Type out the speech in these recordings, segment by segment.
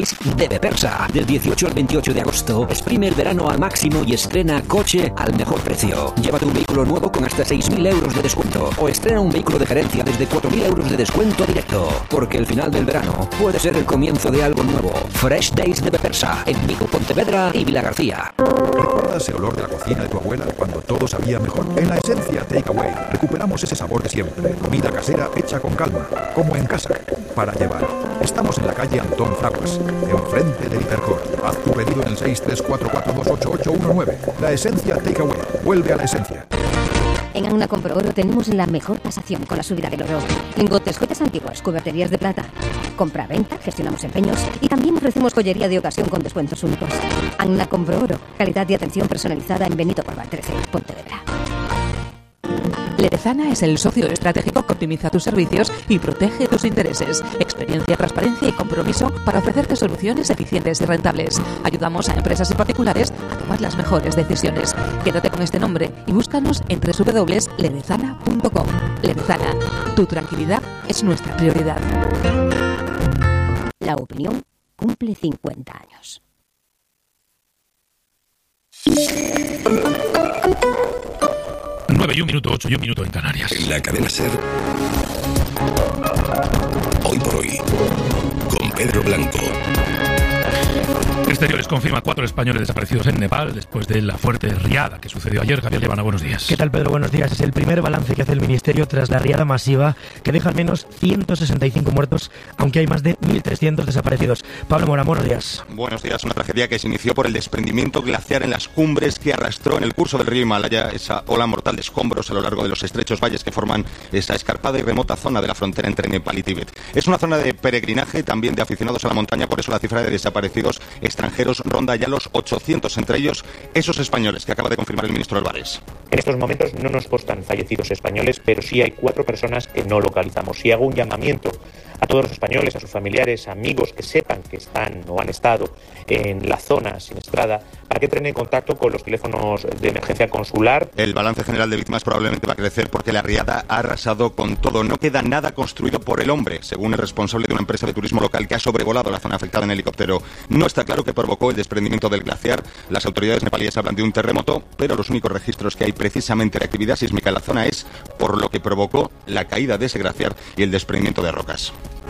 Days de Bepersa. Del 18 al 28 de agosto, exprime el verano al máximo y estrena coche al mejor precio. Llévate un vehículo nuevo con hasta 6.000 euros de descuento o estrena un vehículo de gerencia desde 4.000 euros de descuento directo. Porque el final del verano puede ser el comienzo de algo nuevo. Fresh Days de Bepersa en Vigo, Pontevedra y Vilagarcía. ¿Recuerdas el olor de la cocina de tu abuela cuando todo sabía mejor? En la Esencia Takeaway recuperamos ese sabor de siempre. Comida casera hecha con calma, como en casa, para llevar. Estamos en la calle Antón Fraguas, enfrente del Hipercor. Haz tu pedido en el 634428819. La Esencia Takeaway. Vuelve a la esencia. En Auna Compro Oro tenemos la mejor tasación con la subida del oro. Lingotes, joyas antiguas, cuberterías de plata. Compra-venta, gestionamos empeños y también ofrecemos joyería de ocasión con descuentos únicos. Auna Compro Oro, calidad y atención personalizada en Benito Porval 13, Pontevedra. Ledezana es el socio estratégico que optimiza tus servicios y protege tus intereses. Experiencia, transparencia y compromiso para ofrecerte soluciones eficientes y rentables. Ayudamos a empresas y particulares a tomar las mejores decisiones. Quédate con este nombre y búscanos en www.ledezana.com. Ledezana, tu tranquilidad es nuestra prioridad. La opinión cumple 50 años. 9 y 1 minuto, 8 y 1 minuto en Canarias. En la cadena SER, Hoy por Hoy, con Pedro Blanco. Exteriores confirma 4 españoles desaparecidos en Nepal después de la fuerte riada que sucedió ayer. Javier Llevana, buenos días. ¿Qué tal, Pedro? Buenos días. Es el primer balance que hace el Ministerio tras la riada masiva que deja al menos 165 muertos, aunque hay más de 1.300 desaparecidos. Pablo Mora, buenos días. Buenos días. Una tragedia que se inició por el desprendimiento glaciar en las cumbres que arrastró en el curso del río Himalaya esa ola mortal de escombros a lo largo de los estrechos valles que forman esa escarpada y remota zona de la frontera entre Nepal y Tíbet. Es una zona de peregrinaje, también de aficionados a la montaña, por eso la cifra de desaparecidos extranjeros ronda ya los 800, entre ellos esos españoles que acaba de confirmar el ministro Álvarez. En estos momentos no nos constan fallecidos españoles, pero sí hay 4 personas que no localizamos. Y hago un llamamiento a todos los españoles, a sus familiares, amigos que sepan que están o han estado en la zona siniestrada, para que entren en contacto con los teléfonos de emergencia consular. El balance general de víctimas probablemente va a crecer porque la riada ha arrasado con todo. No queda nada construido por el hombre, según el responsable de una empresa de turismo local que ha sobrevolado la zona afectada en helicóptero. No está claro qué provocó el desprendimiento del glaciar. Las autoridades nepalíes hablan de un terremoto, pero los únicos registros que hay precisamente de actividad sísmica en la zona es por lo que provocó la caída de ese glaciar y el desprendimiento de rocas.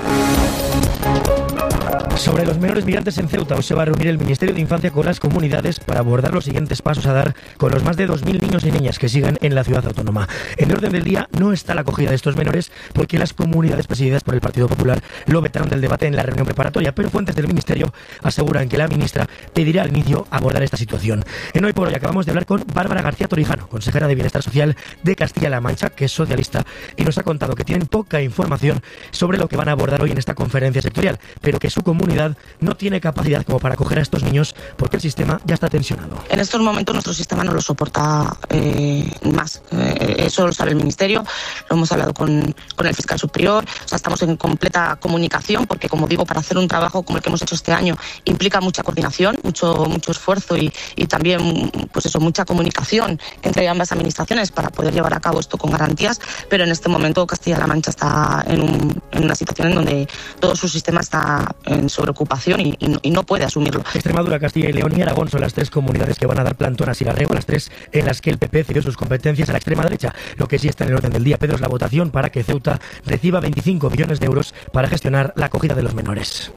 Sobre los menores migrantes en Ceuta, hoy se va a reunir el Ministerio de Infancia con las comunidades para abordar los siguientes pasos a dar con los más de 2.000 niños y niñas que sigan en la ciudad autónoma. En el orden del día no está la acogida de estos menores porque las comunidades presididas por el Partido Popular lo vetaron del debate en la reunión preparatoria, pero fuentes del Ministerio aseguran que la ministra pedirá al inicio abordar esta situación. En Hoy por Hoy acabamos de hablar con Bárbara García Torijano, consejera de Bienestar Social de Castilla-La Mancha, que es socialista, y nos ha contado que tienen poca información sobre lo que van a abordar hoy en esta conferencia sectorial, pero que su comunidad no tiene capacidad como para acoger a estos niños porque el sistema ya está tensionado. En estos momentos nuestro sistema no lo soporta más. Eso lo sabe el Ministerio, lo hemos hablado con el fiscal superior, o sea, estamos en completa comunicación porque, como digo, para hacer un trabajo como el que hemos hecho este año implica mucha coordinación, mucho esfuerzo y también pues eso, mucha comunicación entre ambas administraciones para poder llevar a cabo esto con garantías, pero en este momento Castilla-La Mancha está en una situación en donde todo su sistema está en sobreocupación y no puede asumirlo. Extremadura, Castilla y León y Aragón son las 3 comunidades que van a dar plantón a Silarrego, las 3 en las que el PP cedió sus competencias a la extrema derecha. Lo que sí está en el orden del día, Pedro, es la votación para que Ceuta reciba 25 millones de euros para gestionar la acogida de los menores.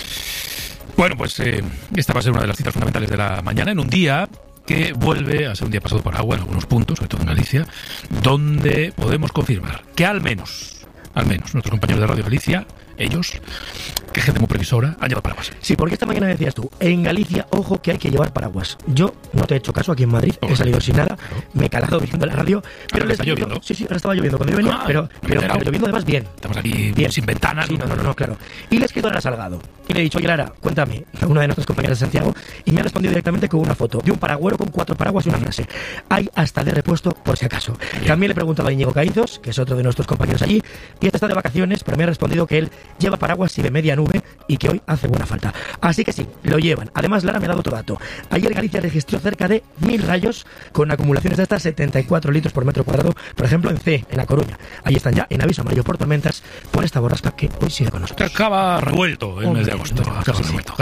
Bueno, pues esta va a ser una de las citas fundamentales de la mañana, en un día que vuelve a ser un día pasado por agua en algunos puntos, sobre todo en Galicia, donde podemos confirmar que al menos nuestros compañeros de Radio Galicia, ellos, que gente muy previsora, han llevado paraguas. Sí, porque esta mañana decías tú, en Galicia, ojo que hay que llevar paraguas. Yo no te he hecho caso aquí en Madrid, he salido sin nada, me he calado viendo la radio, pero está lloviendo. Sí, ahora estaba lloviendo cuando yo venía, pero lloviendo además bien. Estamos aquí bien, sin ventanas. Sí, no, claro. Y le he escrito a Lara Salgado y le he dicho, oye Lara, cuéntame, una de nuestras compañeras de Santiago, y me ha respondido directamente con una foto de un paragüero con 4 paraguas y una frase: hay hasta de repuesto por si acaso. Bien. También le he preguntado a Íñigo Caízos, que es otro de nuestros compañeros allí, y este está de vacaciones, pero me ha respondido que él lleva paraguas y de media nube y que hoy hace buena falta. Así que sí, lo llevan. Además, Lara me ha dado otro dato. Ayer Galicia registró cerca de 1.000 rayos con acumulaciones de hasta 74 litros por metro cuadrado, por ejemplo en C, en La Coruña. Ahí están ya en aviso amarillo por tormentas por esta borrasca que hoy sigue con nosotros. Acaba revuelto el mes de agosto. Acaba revuelto.